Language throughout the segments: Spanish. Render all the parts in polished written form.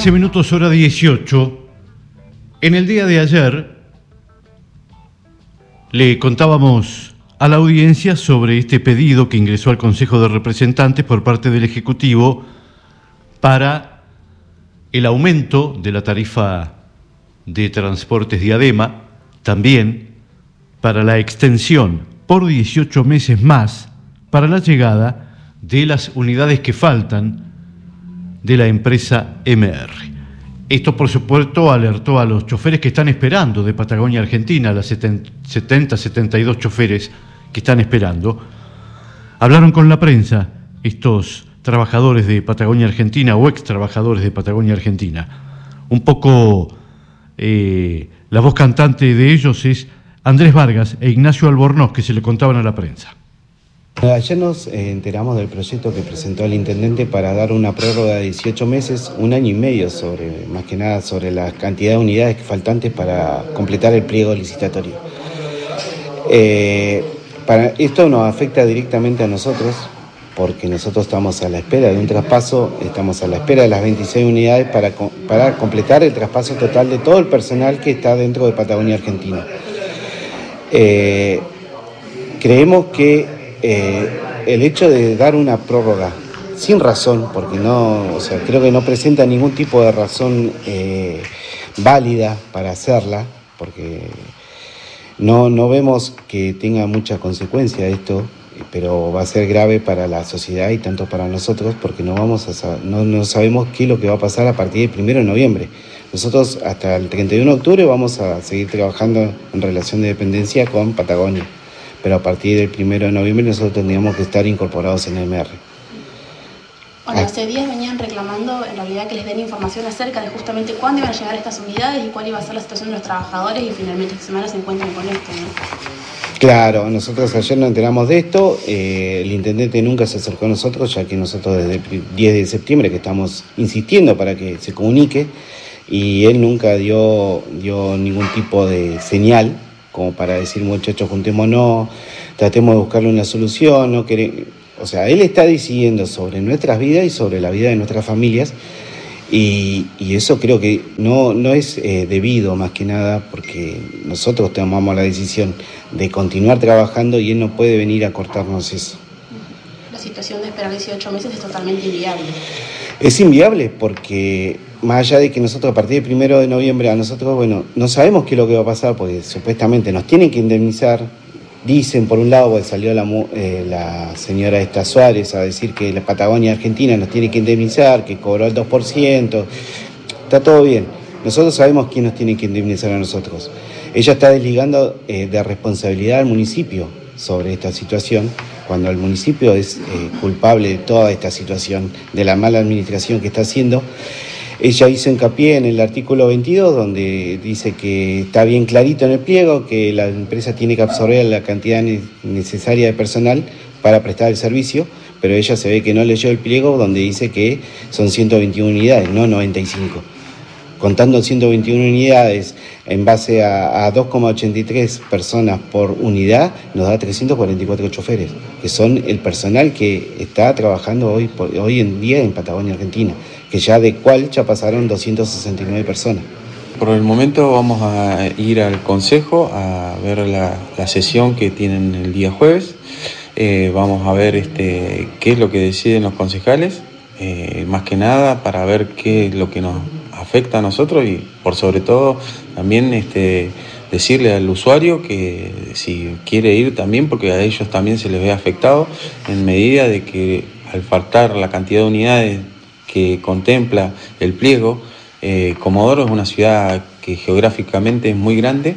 13 minutos hora 18. En el día de ayer le contábamos a la audiencia sobre este pedido que ingresó al Consejo de Representantes por parte del Ejecutivo para el aumento de la tarifa de transportes Diadema, también para la extensión por 18 meses más para la llegada de las unidades que faltan de la empresa MR. Esto, por supuesto, alertó a los choferes que están esperando de Patagonia Argentina, las 72 choferes que están esperando. Hablaron con la prensa estos trabajadores de Patagonia Argentina o ex trabajadores de Patagonia Argentina. Un poco la voz cantante de ellos es Andrés Vargas e Ignacio Albornoz, que se le contaban a la prensa. Ayer nos enteramos del proyecto que presentó el intendente para dar una prórroga de 18 meses, un año y medio, más que nada sobre la cantidad de unidades faltantes para completar el pliego licitatorio. Esto nos afecta directamente a nosotros, porque nosotros estamos a la espera de un traspaso, estamos a la espera de las 26 unidades para completar el traspaso total de todo el personal que está dentro de Patagonia Argentina. Creemos que el hecho de dar una prórroga sin razón, porque creo que no presenta ningún tipo de razón válida para hacerla, porque no vemos que tenga mucha consecuencia esto, pero va a ser grave para la sociedad y tanto para nosotros, porque no sabemos qué es lo que va a pasar a partir del 1 de noviembre. Nosotros hasta el 31 de octubre vamos a seguir trabajando en relación de dependencia con Patagonia, pero a partir del 1 de noviembre nosotros tendríamos que estar incorporados en MR. Bueno, hace días venían reclamando en realidad que les den información acerca de justamente cuándo iban a llegar estas unidades y cuál iba a ser la situación de los trabajadores, y finalmente esta semana se encuentran con esto, ¿no? Claro, nosotros ayer nos enteramos de esto, el intendente nunca se acercó a nosotros, ya que nosotros desde el 10 de septiembre que estamos insistiendo para que se comunique, y él nunca dio ningún tipo de señal como para decir, muchachos, juntémonos, tratemos de buscarle una solución, él está decidiendo sobre nuestras vidas y sobre la vida de nuestras familias, y eso creo que no es debido, más que nada, porque nosotros tomamos la decisión de continuar trabajando y él no puede venir a cortarnos eso. La situación de esperar 18 meses es totalmente inviable. Es inviable porque, más allá de que nosotros a partir del 1 de noviembre, no sabemos qué es lo que va a pasar, porque supuestamente nos tienen que indemnizar. Dicen, por un lado, porque salió la señora esta Suárez a decir que la Patagonia Argentina nos tiene que indemnizar, que cobró el 2%. Está todo bien. Nosotros sabemos quién nos tiene que indemnizar a nosotros. Ella está desligando de responsabilidad al municipio sobre esta situación, cuando el municipio es culpable de toda esta situación, de la mala administración que está haciendo. Ella hizo hincapié en el artículo 22, donde dice que está bien clarito en el pliego que la empresa tiene que absorber la cantidad necesaria de personal para prestar el servicio, pero ella se ve que no leyó el pliego, donde dice que son 121 unidades, no 95. Contando 121 unidades en base a 2,83 personas por unidad, nos da 344 choferes, que son el personal que está trabajando hoy en día en Patagonia Argentina, que ya pasaron 269 personas. Por el momento vamos a ir al Consejo a ver la sesión que tienen el día jueves. Vamos a ver qué es lo que deciden los concejales, más que nada para ver qué es lo que nos afecta a nosotros, y por sobre todo también decirle al usuario que si quiere ir también, porque a ellos también se les ve afectado, en medida de que al faltar la cantidad de unidades que contempla el pliego, Comodoro es una ciudad que geográficamente es muy grande,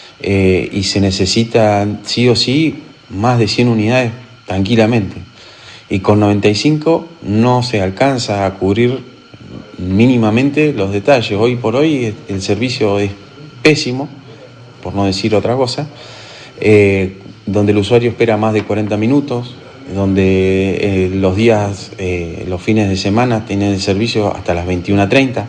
y se necesitan sí o sí más de 100 unidades tranquilamente, y con 95 no se alcanza a cubrir mínimamente los detalles. Hoy por hoy el servicio es pésimo, por no decir otra cosa, donde el usuario espera más de 40 minutos, donde los fines de semana tienen el servicio hasta las 21:30.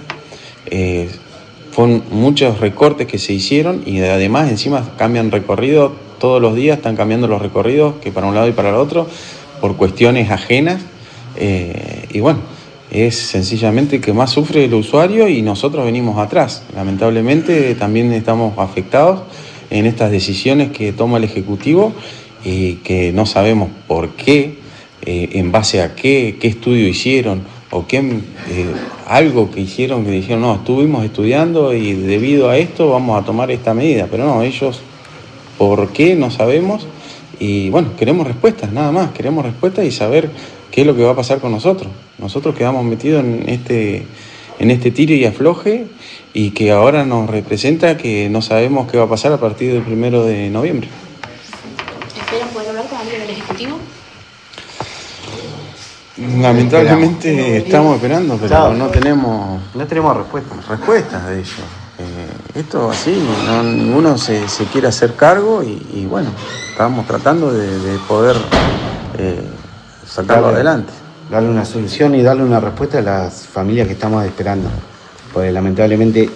Fueron muchos recortes que se hicieron, y además encima cambian recorrido todos los días, están cambiando los recorridos que para un lado y para el otro por cuestiones ajenas, y bueno, es sencillamente que más sufre el usuario y nosotros venimos atrás. Lamentablemente también estamos afectados en estas decisiones que toma el Ejecutivo y que no sabemos por qué, en base a qué estudio hicieron o qué algo que hicieron que dijeron, no, estuvimos estudiando y debido a esto vamos a tomar esta medida. Pero no, ellos, ¿por qué? No sabemos. Y bueno, queremos respuestas, nada más, queremos respuestas y saber qué es lo que va a pasar con nosotros. Nosotros quedamos metidos en este tiro y afloje y que ahora nos representa que no sabemos qué va a pasar a partir del 1 de noviembre. ¿Esperan poder hablar con alguien del Ejecutivo? Lamentablemente estamos esperando, pero claro, no tenemos respuestas de ellos. Esto así, ninguno se quiere hacer cargo y bueno, estamos tratando de poder sacarlo adelante. Darle una solución y darle una respuesta a las familias que estamos esperando. Porque lamentablemente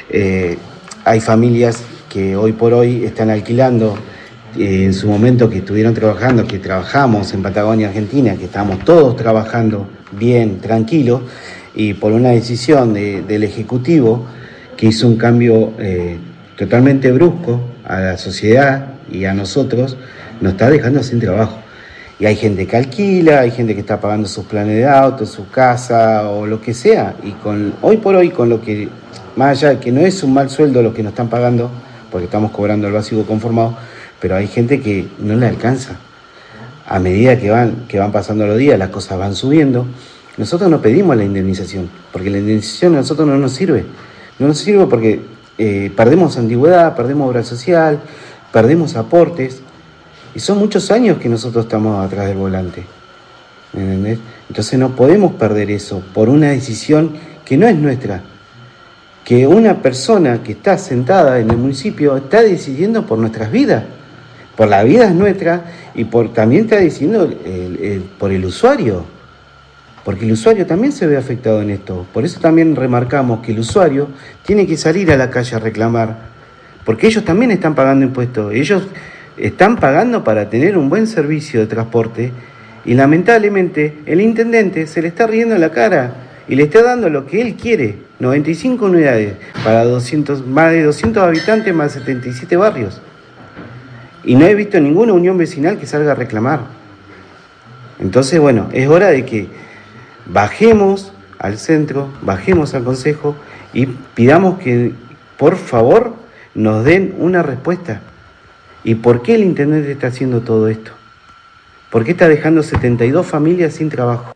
hay familias que hoy por hoy están alquilando, en su momento que estuvieron trabajando, que trabajamos en Patagonia, Argentina, que estábamos todos trabajando bien, tranquilos, y por una decisión del Ejecutivo que hizo un cambio totalmente brusco a la sociedad y a nosotros, nos está dejando sin trabajo. Y hay gente que alquila, hay gente que está pagando sus planes de auto, su casa o lo que sea. Y hoy por hoy, con lo que, más allá de que no es un mal sueldo lo que nos están pagando, porque estamos cobrando el básico conformado, pero hay gente que no le alcanza. A medida que van pasando los días, las cosas van subiendo. Nosotros no pedimos la indemnización, porque la indemnización a nosotros no nos sirve. No nos sirve porque perdemos antigüedad, perdemos obra social, perdemos aportes. Y son muchos años que nosotros estamos atrás del volante. ¿Me entendés? Entonces no podemos perder eso por una decisión que no es nuestra. Que una persona que está sentada en el municipio está decidiendo por nuestras vidas. Por la vida nuestra y también está decidiendo por el usuario. Porque el usuario también se ve afectado en esto. Por eso también remarcamos que el usuario tiene que salir a la calle a reclamar. Porque ellos también están pagando impuestos. Ellos están pagando para tener un buen servicio de transporte y lamentablemente el intendente se le está riendo en la cara y le está dando lo que él quiere, 95 unidades para más de 200 habitantes, más 77 barrios. Y no he visto ninguna unión vecinal que salga a reclamar. Entonces, bueno, es hora de que bajemos al centro, bajemos al consejo y pidamos que, por favor, nos den una respuesta. ¿Y por qué el intendente está haciendo todo esto? ¿Por qué está dejando 72 familias sin trabajo?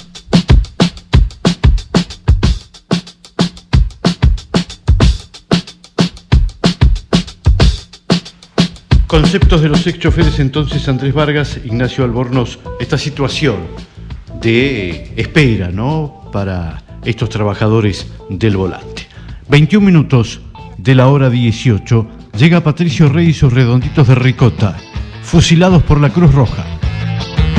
Conceptos de los ex choferes entonces, Andrés Vargas, Ignacio Albornoz, esta situación de espera, ¿no?, para estos trabajadores del volante. 21 minutos de la hora 18. Llega Patricio Rey y sus redonditos de ricota, fusilados por la Cruz Roja.